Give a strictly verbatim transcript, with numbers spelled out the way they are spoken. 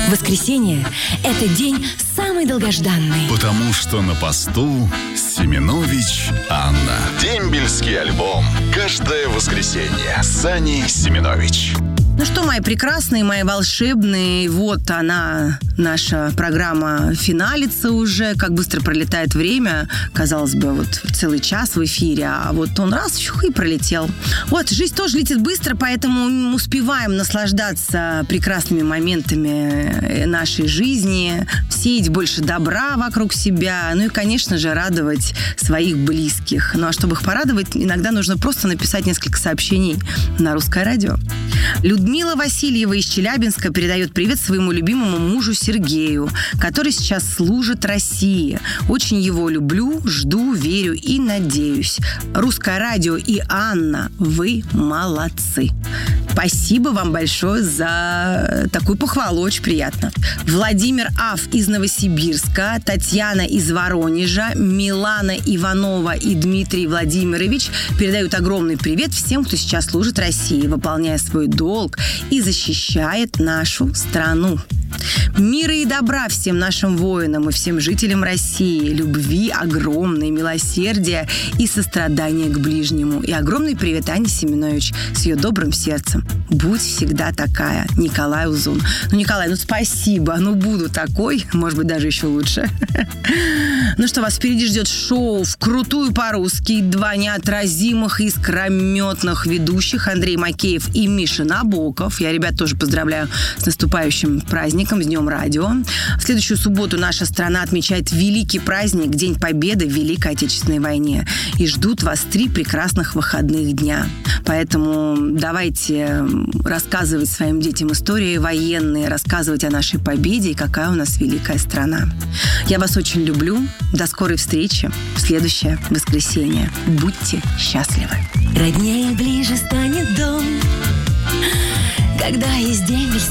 Воскресенье – это день самый долгожданный. Потому что на посту Семенович Анна. Дембельский альбом. Каждое воскресенье. Сани Семенович. Ну что, мои прекрасные, мои волшебные, вот она, наша программа финалится уже. Как быстро пролетает время. Казалось бы, вот целый час в эфире, а вот он раз, чух, и пролетел. Вот, жизнь тоже летит быстро, поэтому успеваем наслаждаться прекрасными моментами нашей жизни, сеять больше добра вокруг себя, ну и, конечно же, радовать своих близких. Ну а чтобы их порадовать, иногда нужно просто написать несколько сообщений на Русское радио. Людмила Васильева из Челябинска передает привет своему любимому мужу Сергею, который сейчас служит России. Очень его люблю, жду, верю и надеюсь. Русское радио и Анна, вы молодцы. Спасибо вам большое за такую похвалу, очень приятно. Владимир Аф из Новосибирска, Татьяна из Воронежа, Милана Иванова и Дмитрий Владимирович передают огромный привет всем, кто сейчас служит России, выполняя свой долг и защищает нашу страну. Мира и добра всем нашим воинам и всем жителям России, любви огромной, милосердия и сострадания к ближнему. И огромный привет Ане Семенович с ее добрым сердцем. Будь всегда такая. Николай Узун. Ну, Николай, ну спасибо. Ну, буду такой. Может быть, даже еще лучше. Ну что, вас впереди ждет шоу «Вкрутую по-русски». Два неотразимых, искрометных ведущих Андрей Макеев и Миша Набоков. Я ребят тоже поздравляю с наступающим праздником, с Днем радио. В следующую субботу наша страна отмечает великий праздник, День Победы в Великой Отечественной войне. И ждут вас три прекрасных выходных дня. Поэтому давайте рассказывать своим детям истории военные, рассказывать о нашей победе и какая у нас великая страна. Я вас очень люблю. До скорой встречи в следующее воскресенье. Будьте счастливы. Роднее ближе станет дом, когда есть дембель.